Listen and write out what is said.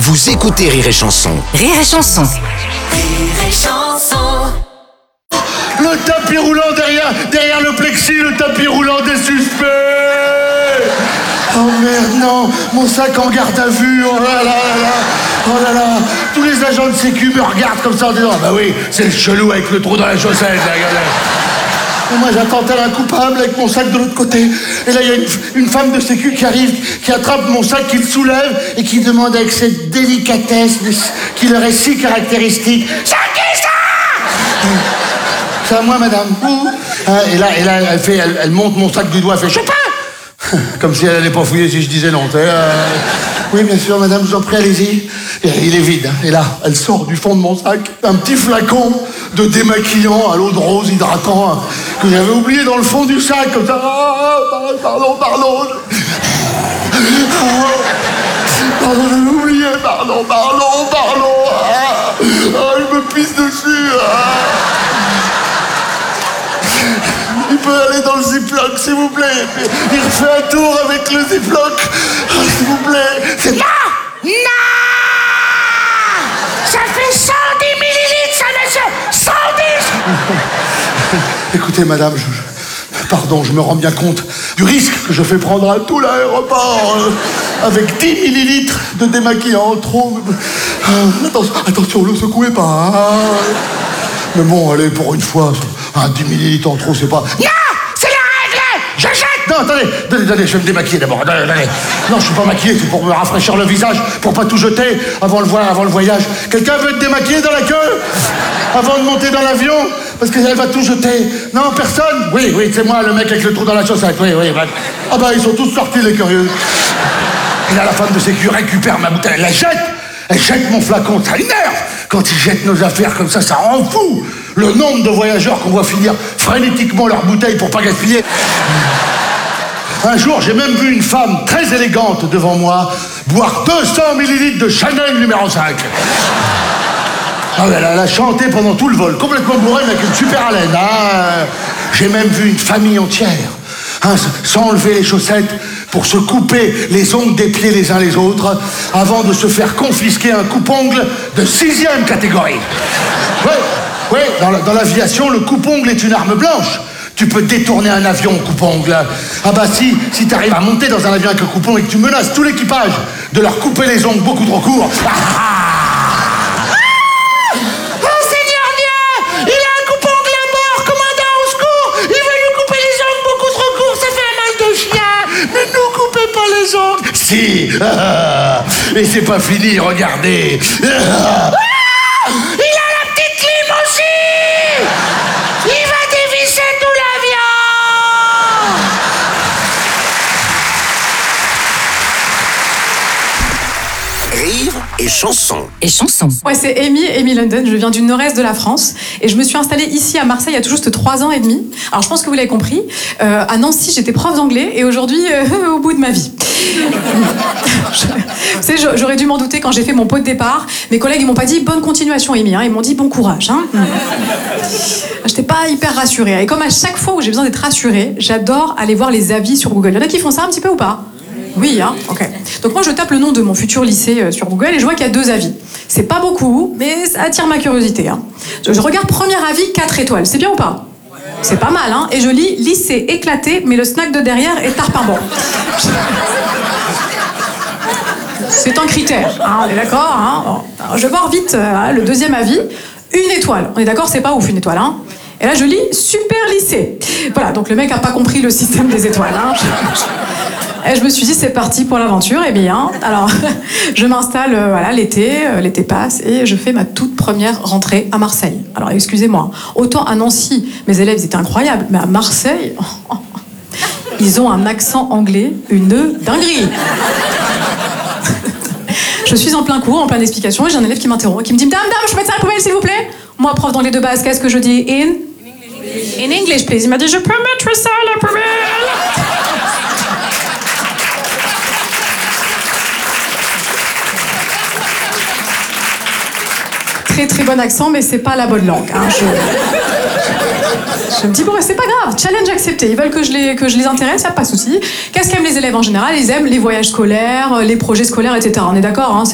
Vous écoutez Rire et Chanson. Rire et Chanson. Rire et Chanson. Le tapis roulant derrière le plexi, le tapis roulant des suspects. Oh merde, non, mon sac en garde à vue, oh là là là là, oh là là. Tous les agents de sécu me regardent comme ça en disant, bah oui, c'est le chelou avec le trou dans la chaussette, là, regardez. Et moi j'attends tel un coupable avec mon sac de l'autre côté. Et là il y a une femme de sécu qui arrive, qui attrape mon sac, qui le soulève et qui demande avec cette délicatesse qui leur est si caractéristique, c'est qui ça? C'est à moi, madame. Et là elle monte mon sac du doigt, elle fait, je sais pas. Comme si elle allait pas fouiller si je disais non. Oui, bien sûr, madame, je vous en prie, allez-y. Et il est vide. Et là, elle sort du fond de mon sac un petit flacon de démaquillant à l'eau de rose hydratant que j'avais oublié dans le fond du sac, comme ça. Pardon. Pardon, j'avais oublié, pardon. Il me pisse dessus. Il peut aller dans le ziploc, s'il vous plaît. Il refait un tour avec le ziploc. Oh, s'il vous plaît. C'est... Non! Ça fait 110 millilitres, ça, monsieur! 110! Écoutez, madame, pardon, je me rends bien compte du risque que je fais prendre à tout l'aéroport avec 10 millilitres de démaquillant trop. Attention, ne le secouez pas. Hein. Mais bon, allez, pour une fois, 10 millilitres en trop, c'est pas... Non! C'est la règle! Je jette! Non, attendez, je vais me démaquiller d'abord. Attendez. Non, je suis pas maquillé, c'est pour me rafraîchir le visage, pour pas tout jeter avant le voyage. Quelqu'un veut être démaquillé dans la queue avant de monter dans l'avion? Parce qu'elle va tout jeter. Non, personne? Oui, c'est moi, le mec avec le trou dans la chaussette. Oui. Ah bah, ils sont tous sortis, les curieux. Et là, la femme de sécu récupère ma bouteille, elle jette mon flacon, ça énerve. Quand ils jettent nos affaires comme ça rend fou. Le nombre de voyageurs qu'on voit finir frénétiquement leurs bouteilles pour pas gaspiller. Un jour, j'ai même vu une femme très élégante devant moi boire 200 millilitres de Chanel numéro 5. Ah, elle a chanté pendant tout le vol, complètement bourrée, mais avec une super haleine. J'ai même vu une famille entière, s'enlever les chaussettes pour se couper les ongles des pieds les uns les autres avant de se faire confisquer un coupe-ongle de 6e catégorie. Oui, dans l'aviation, le coupe-ongle est une arme blanche. Tu peux détourner un avion au coupe-ongle. Ah bah si t'arrives à monter dans un avion avec un coupe-ongle et que tu menaces tout l'équipage de leur couper les ongles beaucoup trop courts... Si. Et c'est pas fini, regardez. Il a la petite lime aussi! Il va dévisser tout l'avion! Rire et Chanson. Et Chanson. Ouais, c'est Amy London, je viens du nord-est de la France et je me suis installée ici à Marseille il y a tout juste 3 ans et demi. Alors je pense que vous l'avez compris, à Nancy j'étais prof d'anglais et aujourd'hui au bout de ma vie. Vous savez, j'aurais dû m'en douter quand j'ai fait mon pot de départ. Mes collègues ils m'ont pas dit bonne continuation Amy, ils m'ont dit bon courage. J'étais pas hyper rassurée et comme à chaque fois où j'ai besoin d'être rassurée, j'adore aller voir les avis sur Google. Il y en a qui font ça un petit peu ou pas? Oui, ok. Donc moi je tape le nom de mon futur lycée sur Google et je vois qu'il y a 2 avis. C'est pas beaucoup, mais ça attire ma curiosité. Je regarde premier avis 4 étoiles, c'est bien ou pas? C'est pas mal, et je lis lycée éclaté, mais le snack de derrière est tarpin-bon. C'est un critère, on est d'accord. Alors, je vais voir vite le 2e avis, 1 étoile. On est d'accord, c'est pas ouf 1 étoile. Et là je lis super lycée. Voilà, donc le mec a pas compris le système des étoiles. Et je me suis dit, c'est parti pour l'aventure. Eh bien, alors, je m'installe, l'été passe, et je fais ma toute première rentrée à Marseille. Alors, excusez-moi, autant à Nancy, mes élèves étaient incroyables, mais à Marseille, ils ont un accent anglais, une dinguerie. Je suis en plein cours, en pleine explication, et j'ai un élève qui m'interrompt, qui me dit, Dame, je peux mettre ça à la poubelle, s'il vous plaît? Moi, prof d'anglais de base, qu'est-ce que je dis? In English, please. Il m'a dit, je peux mettre ça à la poubelle? Très bon accent, mais c'est pas la bonne langue. Je me dis, bon, c'est pas grave, challenge accepté. Ils veulent que je les intéresse, y a pas de souci. Qu'est-ce qu'aiment les élèves en général? Ils aiment les voyages scolaires, les projets scolaires, etc. On est d'accord,